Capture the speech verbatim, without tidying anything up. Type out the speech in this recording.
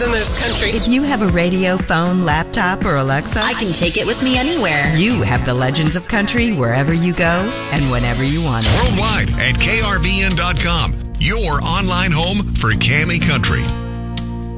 then there's country. If you have a radio, phone, laptop, or Alexa, I can take it with me anywhere. You have the Legends of Country wherever you go and whenever you want it. Worldwide at K R V N dot com, your online home for Cami Country.